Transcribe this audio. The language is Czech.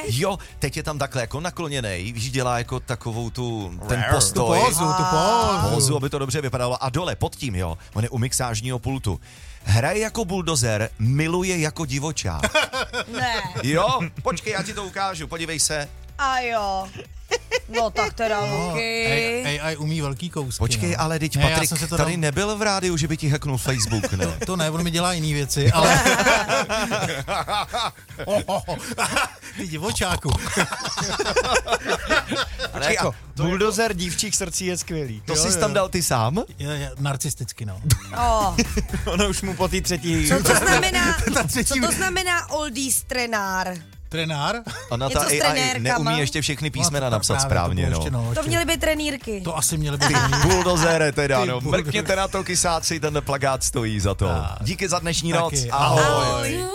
Jo, teď je tam takhle jako nakloněnej, víš, dělá jako takovou ten postoj. Tu Pózu, aby to dobře vypadalo. A dole, pod tím, jo, on je u mixážního pultu. Hraje jako buldozer, miluje jako divočák. Ne. Jo, počkej, já ti to ukážu, podívej se. A jo. No tak teda, Luky. AI umí velký kousky. Počkej, no. ale teď Ne, Patrik tady nebyl v rádiu, že by ti hacknul Facebook, ne? To ne, on mi dělá jiný věci, ale... Ty divočáku. Počkej, jako, buldozer dívčích srdcí je skvělý. to jsi tam dal ty sám? Je narcisticky, no. Ono už mu po té třetí... Co to znamená oldies trenár? Trenár? Ona Něco ta s AI trenérkama? neumí ještě všechny písmena No, napsat právě správně, to bylo no. ještě, To měly být trenýrky. To asi měly být. Buldozere teda, no. buldozer. Mrkněte na to, kysáci, ten plakát stojí za to. Díky za dnešní Taky. noc. Ahoj. Ahoj. Ahoj.